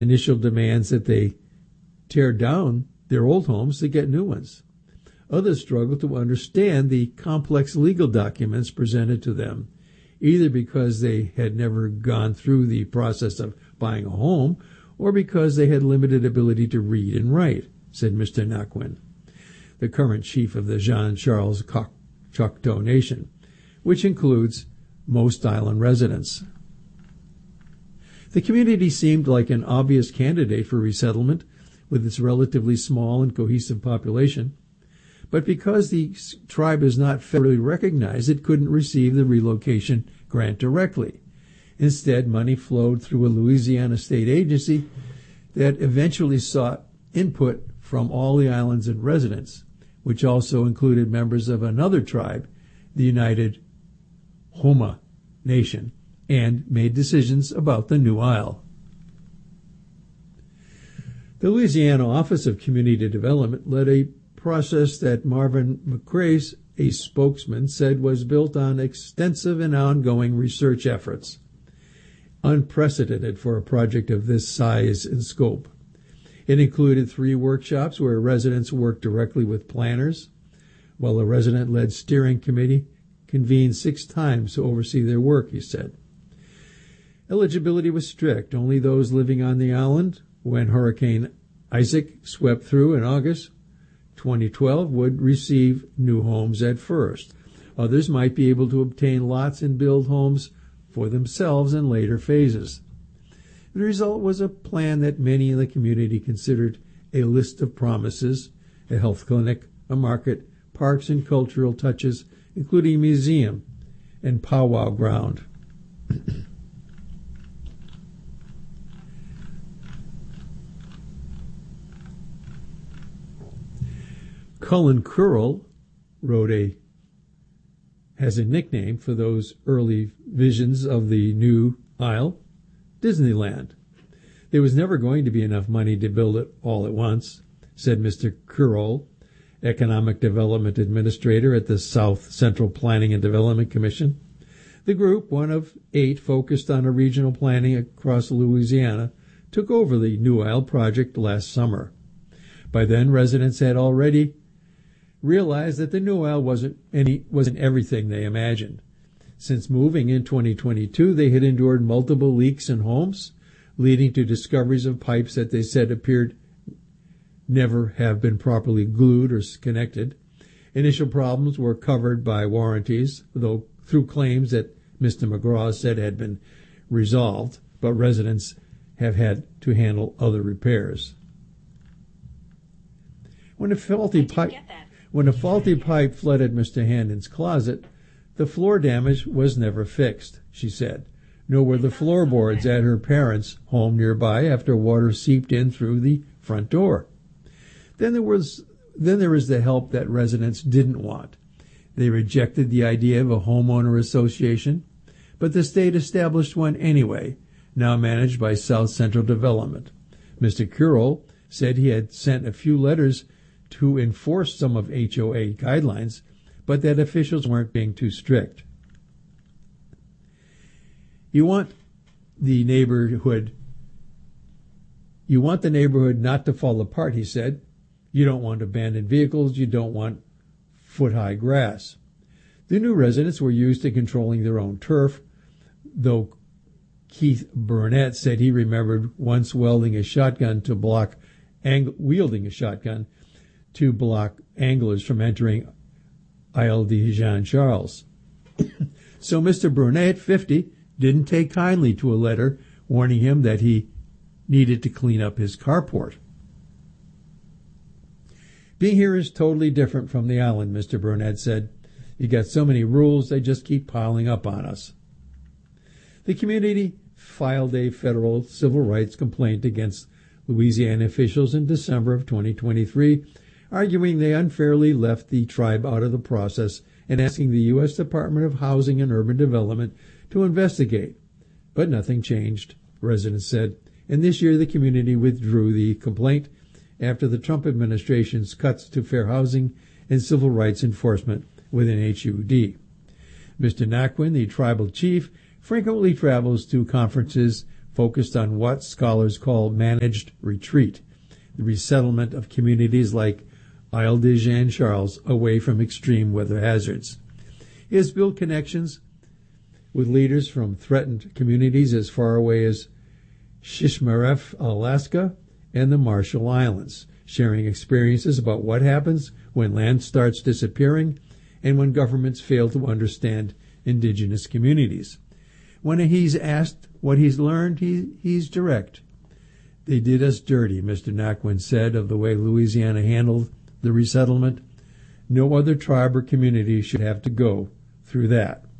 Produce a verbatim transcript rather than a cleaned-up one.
Initial demands that they tear down their old homes to get new ones. Others struggle to understand the complex legal documents presented to them, either because they had never gone through the process of buying a home or because they had limited ability to read and write, said Mister Naquin, the current chief of the Jean Charles Choctaw Nation, which includes most island residents. The community seemed like an obvious candidate for resettlement with its relatively small and cohesive population, but because the tribe is not federally recognized, it couldn't receive the relocation grant directly. Instead, money flowed through a Louisiana state agency that eventually sought input from all the islands and residents, which also included members of another tribe, the United Homa Nation, and made decisions about the new isle. The Louisiana Office of Community Development led a process that Marvin McCrae, a spokesman, said was built on extensive and ongoing research efforts, unprecedented for a project of this size and scope. It included three workshops where residents worked directly with planners, while a resident-led steering committee convened six times to oversee their work, he said. Eligibility was strict. Only those living on the island when Hurricane Isaac swept through in August twenty twelve would receive new homes at first. Others might be able to obtain lots and build homes for themselves in later phases. The result was a plan that many in the community considered a list of promises: a health clinic, a market, parks and cultural touches, including a museum and powwow ground. Cullen Curl wrote a has a nickname for those early visions of the new isle, Disneyland. There was never going to be enough money to build it all at once, said Mister Curl, Economic Development Administrator at the South Central Planning and Development Commission. The group, one of eight focused on a regional planning across Louisiana, took over the New Isle project last summer. By then, residents had already realized that the New Isle wasn't any wasn't everything they imagined. Since moving in twenty twenty-two, they had endured multiple leaks in homes, leading to discoveries of pipes that they said appeared never have been properly glued or connected. Initial problems were covered by warranties, though through claims that Mister McGraw said had been resolved, but residents have had to handle other repairs. When a faulty pipe When a faulty pipe flooded Mister Handon's closet, the floor damage was never fixed, she said, nor were the floorboards at her parents' home nearby after water seeped in through the front door. Then there was then there was the help that residents didn't want. They rejected the idea of a homeowner association, but the state established one anyway, now managed by South Central Development. Mister Curl said he had sent a few letters to enforce some of H O A guidelines, but that officials weren't being too strict. You want the neighborhood you want the neighborhood not to fall apart, he said. You don't want abandoned vehicles, you don't want foot-high grass. The new residents were used to controlling their own turf, though Keith Burnett said he remembered once welding a shotgun to block ang- wielding a shotgun to block anglers from entering Isle de Jean Charles. So Mister Burnett, fifty, didn't take kindly to a letter warning him that he needed to clean up his carport. Being here is totally different from the island, Mister Burnett said. You got so many rules, they just keep piling up on us. The community filed a federal civil rights complaint against Louisiana officials in December of twenty twenty-three, arguing they unfairly left the tribe out of the process and asking the U S Department of Housing and Urban Development to investigate. But nothing changed, residents said, and this year the community withdrew the complaint after the Trump administration's cuts to fair housing and civil rights enforcement within H U D. Mister Naquin, the tribal chief, frequently travels to conferences focused on what scholars call managed retreat, the resettlement of communities like Isle de Jean Charles away from extreme weather hazards. He has built connections with leaders from threatened communities as far away as Shishmaref, Alaska, and the Marshall Islands, sharing experiences about what happens when land starts disappearing and when governments fail to understand indigenous communities. When he's asked what he's learned, he, he's direct. They did us dirty, Mister Naquin said of the way Louisiana handled the resettlement. No other tribe or community should have to go through that.